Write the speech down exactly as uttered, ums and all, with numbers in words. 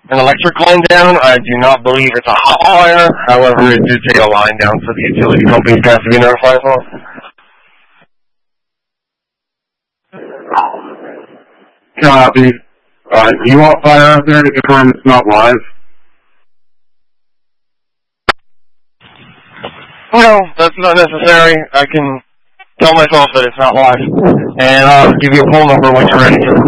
an electric line down. I do not believe it's a hot wire. However, it did take a line down for the utility company to have to be notified for. Copy. Uh, you want fire out there to confirm it's not live? No, that's not necessary. I can tell myself that it's not live. And I'll give you a phone number when you're ready.